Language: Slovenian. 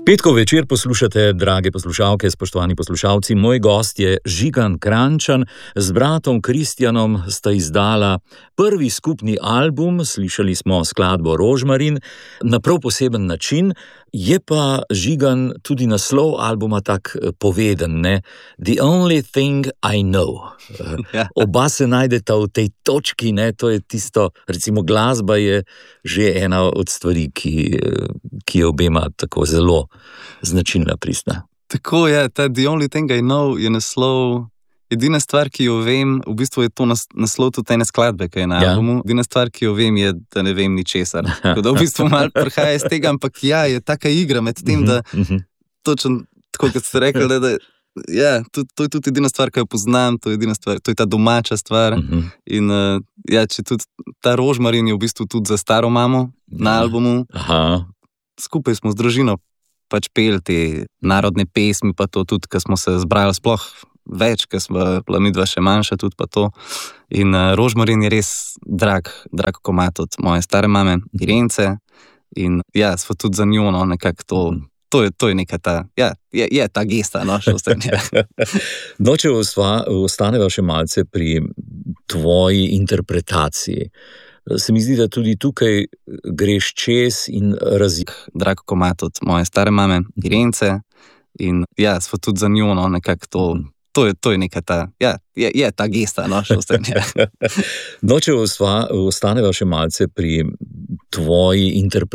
Petkov večer poslušate, drage poslušalke, spoštovani poslušalci. Moj gost je Žigan Krajnčan. Z bratom Kristjanom sta izdala prvi skupni album, slišali smo skladbo Rožmarin, na prav poseben način. Je pa, Žigan, tudi naslov albuma tak poveden, ne? The only thing I know. Oba se najdeta v tej točki, ne? To je tisto, recimo glasba je že ena od stvari, ki je obema tako zelo značilna, pristna. Tako je, ta The only thing I know je naslov, edina stvar, ki jo vem, v bistvu je to naslov tudi ene skladbe, ki je na albumu. Edina stvar, ki jo vem, je, da ne vem ničesar. Tako da v bistvu malo prihaja iz tega, ampak ja, je taka igra med tem, da točno tako, kot ste rekli, da ja, to je tudi edina stvar, ki jo poznam, to je edina stvar, to je ta domača stvar. In ja, če tudi ta Rožmarin je v bistvu tudi za staro mamo na albumu. Skupaj smo z družino pač peli te narodne pesmi, pa to tudi, ko smo se zbrali sploh več, ko smo bila midva še manjša tudi pa to. In Rožmarin je res drag komad od moje stare mame, Irence. In ja, smo tudi za njo, no, nekako to je neka ta, ja, je ta gesta, no, še ostanje. No, če ostaneva še malce pri tvoji interpretaciji. Se mi zdi, da tudi tukaj greš čez in drag komad od moje stare mame, Irence. In ja, smo tudi za njo, no, nekako to je neka ta, ja, je ta gesta, no, še ostanje. No, če ostaneva še malce pri tvoji interpretaciji.